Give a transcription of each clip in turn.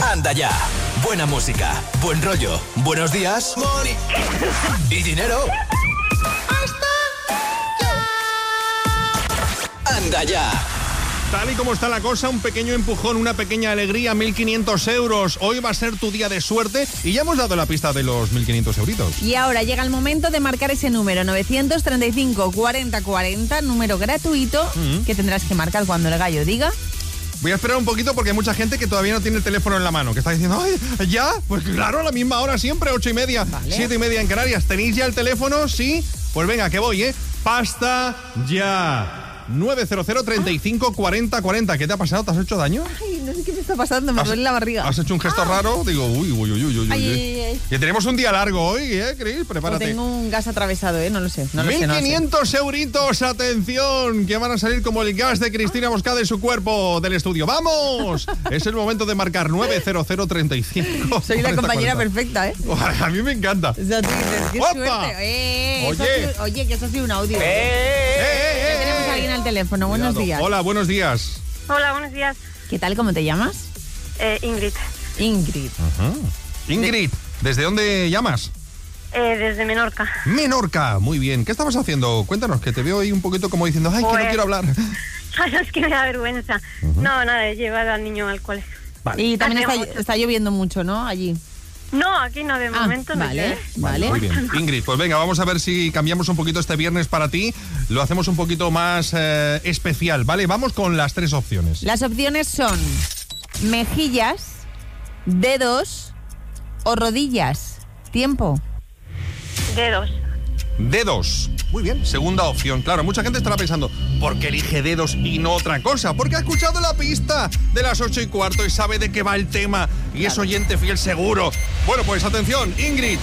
Anda ya. Buena música, buen rollo, buenos días y dinero. Anda ya. Tal y como está la cosa, un pequeño empujón, una pequeña alegría, 1.500 euros. Hoy va a ser tu día de suerte y ya hemos dado la pista de los 1.500 euritos. Y ahora llega el momento de marcar ese número, 935 40 40, número gratuito que tendrás que marcar cuando el gallo diga. Voy a esperar un poquito porque hay mucha gente que todavía no tiene el teléfono en la mano, que está diciendo, ¡ay, ya! Pues claro, a la misma hora siempre, 8:30, vale. 7:30 en Canarias. ¿Tenéis ya el teléfono? Sí. Pues venga, que voy, Pasta ya. 900 35 40 40. ¿Qué te ha pasado? ¿Te has hecho daño? Ay, no sé qué me está pasando, me duele la barriga. ¿Has hecho un gesto raro? Digo, uy. Ay. Que tenemos un día largo hoy, Cris, prepárate. O tengo un gas atravesado, no lo sé. 1.500 euritos, atención, que van a salir como el gas de Cristina Moscada y su cuerpo del estudio. ¡Vamos! Es el momento de marcar 900 35. Soy la compañera 40. Perfecta, A mí me encanta. O sea, tú dices, qué ¡Opa! suerte. Oye, que eso ha sido un audio. Tenemos a alguien al teléfono. Buenos días. Hola, buenos días. Hola, buenos días. ¿Qué tal? ¿Cómo te llamas? Ingrid. Ingrid. Ajá. Ingrid, ¿desde dónde llamas? Desde Menorca. Menorca, muy bien. ¿Qué estabas haciendo? Cuéntanos, que te veo ahí un poquito como diciendo, ay, que no quiero hablar. Es que me da vergüenza. No, nada, he llevado al niño al colegio. Vale. Y también está lloviendo mucho, ¿no? Allí. No, aquí no, de momento no. Vale. Muy bien. Ingrid, pues venga, vamos a ver si cambiamos un poquito este viernes para ti. Lo hacemos un poquito más especial, ¿vale? Vamos con las 3 opciones. Las opciones son mejillas, dedos o rodillas. Tiempo. Dedos. Muy bien, segunda opción. Claro, mucha gente estará pensando, ¿por qué elige dedos y no otra cosa? Porque ha escuchado la pista de las 8:15 y sabe de qué va el tema. Y es oyente fiel seguro. Bueno, pues atención, Ingrid.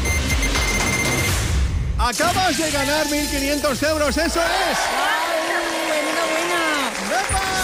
Acabas de ganar 1.500 euros, eso es. ¡Enhorabuena!